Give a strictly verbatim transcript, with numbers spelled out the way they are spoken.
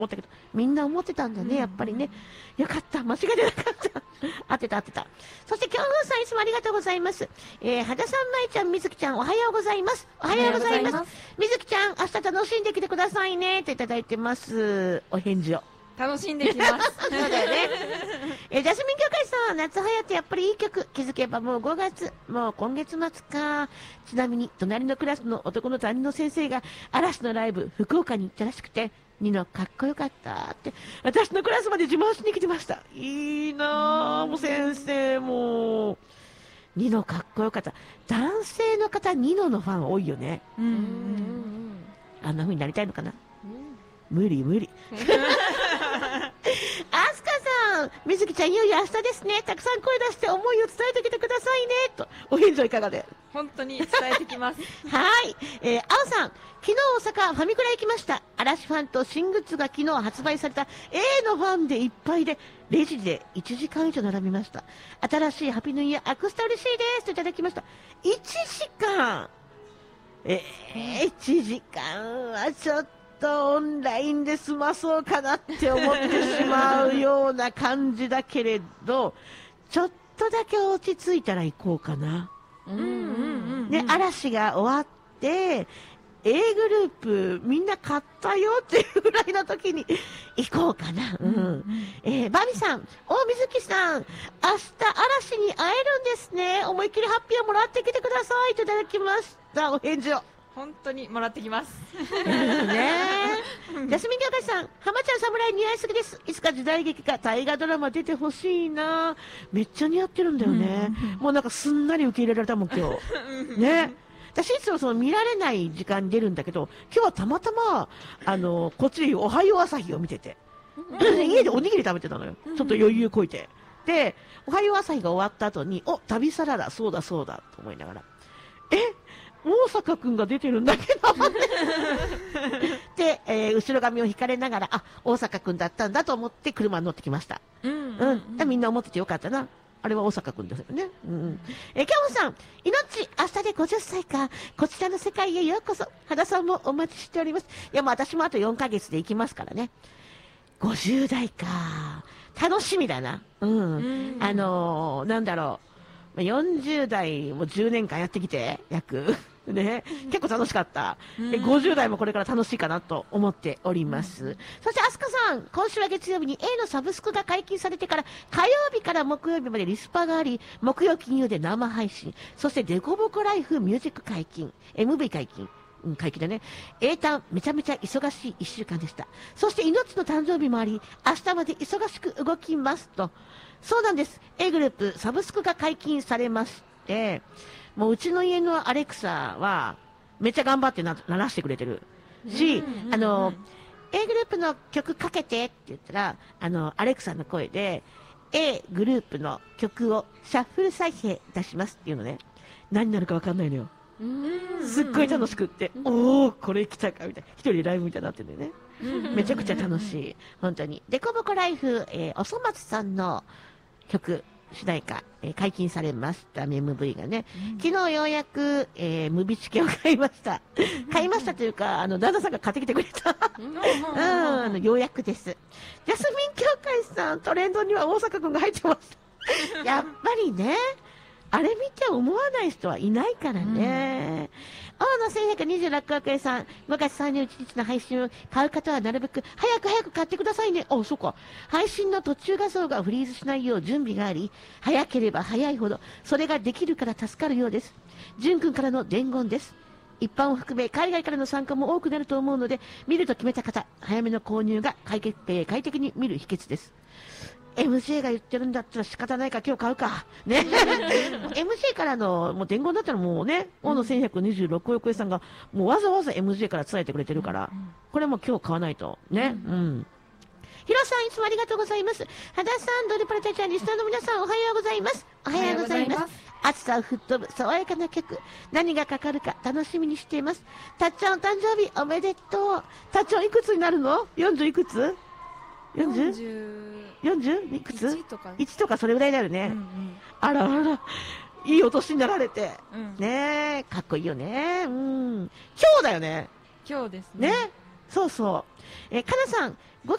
思ったけど、みんな思ってたんだね、やっぱりね。よかった。間違えてなかった。当てた当てた。そして、京風さんいつもありがとうございます。えー、はださんまいちゃん、みずきちゃん、おはようございます。おはようございます。みずきちゃん、明日楽しんできてくださいね、といただいてます。お返事を。 楽しんできます。 そうだよね。え、ジャスミン協会さん、夏流行ってやっぱりいい曲。気づけばもうごがつ、もう今月末か。ちなみに、隣のクラスの男の担任の先生が、嵐のライブ、福岡に行ったらしくて、ニノかっこよかったって、私のクラスまで自慢しに来てました。いいなぁ、もう先生も。ニノかっこよかった。男性の方、ニノのファン多いよね。 うんうんうん、 あんな風になりたいのかな。無理無理。アスカさん、みずきちゃんいよいよ明日ですね。たくさん声出して思いを伝えてきてくださいね。と、お返事はいかがで。 本当に伝えてきます。 はい。えー、あおさん、昨日大阪ファミコラ行きました。嵐ファンと新グッズが昨日発売された A のファンでいっぱいで、レジでいちじかん以上並びました。新しいハピヌイヤーアクスタ嬉しいですといただきました。いちじかんえー、いちじかんはちょっとオンラインで済まそうかなって思ってしまうような感じだけれど、ちょっとだけ落ち着いたら行こうかな。 うんうんうん、 ね、嵐が終わって、A グループみんな買ったよっていうぐらいの時に行こうかな。うん。うん、えー、バビさん、大水木さん、明日嵐に会えるんですね。思いっきりハッピーをもらってきてくださいといただきました。お返事を。 本当にもらってきます。 ねえ。ジャスミン協会さん、浜ちゃん侍似合いすぎです。いつか時代劇か大河ドラマ出てほしいな。めっちゃ似合ってるんだよね。うん、もうなんかすんなり受け入れられたもん、今日。ね。私いつもその見られない時間に出るんだけど、今日はたまたま、あの、こっちでおはよう朝日を見てて、家でおにぎり食べてたのよ。ちょっと余裕こいて。で、おはよう朝日が終わった後に、お、旅サラダ、そうだそうだ、と思いながら。え大阪くんが出てるんだけどで、えー、後ろ髪を引かれながら、あ、大阪くんだったんだと思って車に乗ってきました。うん、うんうん。みんな思っててよかったな。あれは大阪くんですよね。うんうん。えー、キャモンさん、命、明日でごじゅっさいか。こちらの世界へようこそ。羽田さんもお待ちしております。いや、もう私もあとよんかげつで行きますからね。ごじゅう代か。楽しみだな。うん。うんあのー、なんだろう。よんじゅう代もじゅうねんかんやってきて、約。ね、結構楽しかった。えごじゅう代もこれから楽しいかなと思っております。うん、そして、アスカさん、今週は月曜日に A のサブスクが解禁されてから、火曜日から木曜日までリスパがあり、木曜金曜で生配信、そしてデコボコライフミュージック解禁、エムブイ 解禁。うん、解禁だね。A ターン、めちゃめちゃ忙しい一週間でした。そして、命の誕生日もあり、明日まで忙しく動きますと。そうなんです。A グループ、サブスクが解禁されまして、もううちの家のアレクサは、めっちゃ頑張ってな鳴らしてくれてる。し、あの、A グループの曲かけてって言ったら、あの、アレクサの声で、A グループの曲をシャッフル再生出しますっていうのね。何になるかわかんないのよ。すっごい楽しくって、おー、これ来たかみたいな。一人でライブみたいになってるんだよね。めちゃくちゃ楽しい。本当に。デコボコライフ、えー、おそ松さんの曲、主題歌、えー、解禁されました、エムブイ がね。うん、昨日ようやく、えー、ムビチケを買いました。買いましたというか、あの、旦那さんが買ってきてくれた。うん、あの、ようやくです。ジャスミン協会さん、トレンドには大阪くんが入ってます。やっぱりね、あれ見て思わない人はいないからね。うん、大野せんひゃくにじゅうろくおくえんさん、ごがつさんじゅういちにちの配信を買う方はなるべく早く早く買ってくださいね。あ、そうか。配信の途中画像がフリーズしないよう準備があり、早ければ早いほど、それができるから助かるようです。ジュン君からの伝言です。一般を含め海外からの参加も多くなると思うので、見ると決めた方、早めの購入が快適、えー、快適に見る秘訣です。エムジェー が言ってるんだったら仕方ないから今日買うか。ね。エムジェー からのもう伝言だったらもうね、大野せんひゃくにじゅうろくおくえんさんがもうわざわざ エムジェー から伝えてくれてるから、これも今日買わないと。ね。うん。うん、ヒロさんいつもありがとうございます。羽田さん、ドリパラタちゃん、リスナーの皆さんおはようございます。おはようございます。暑さを吹っ飛ぶ爽やかな曲。何がかかるか楽しみにしています。たっちゃんお誕生日おめでとう。たっちゃんいくつになるの ?よんじゅう いくつ ?よんじゅう? よんじゅう? いくつ ?いち とか。 いちとかそれぐらいだよね。うんうん、あらあら。いいお年になられて。うん、ねえ、かっこいいよね。うん。今日だよね。 今日ですね。 ね。そうそう。えー、かなさん、ごが